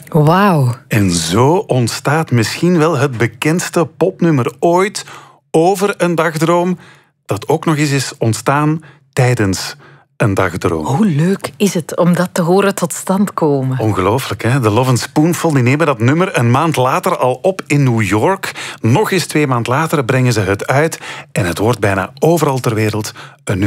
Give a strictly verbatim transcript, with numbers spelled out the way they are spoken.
Wauw. En zo ontstaat misschien wel het bekendste popnummer ooit over een dagdroom, dat ook nog eens is ontstaan tijdens een dagdroom. Hoe leuk is het om dat te horen tot stand komen? Ongelooflijk, hè? De Love and Spoonful die nemen dat nummer een maand later al op in New York. Nog eens twee maand later brengen ze het uit en het wordt bijna overal ter wereld een nummer